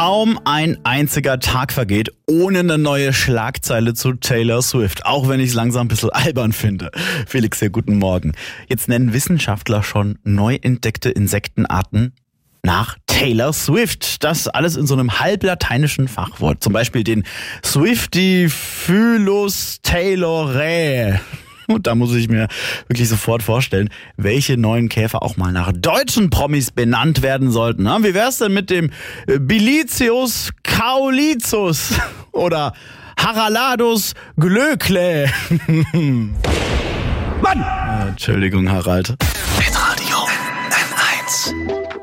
Kaum ein einziger Tag vergeht ohne eine neue Schlagzeile zu Taylor Swift, auch wenn ich es langsam ein bisschen albern finde. Felix, sehr guten Morgen. Jetzt nennen Wissenschaftler schon neu entdeckte Insektenarten nach Taylor Swift. Das alles in so einem halblateinischen Fachwort. Zum Beispiel den Swiftifylus Taylorae. Und da muss ich mir wirklich sofort vorstellen, welche neuen Käfer auch mal nach deutschen Promis benannt werden sollten. Wie wär's denn mit dem Bilizius Kaulizus oder Haraladus Glöckle? Mann! Entschuldigung, Harald. Hitradio N1.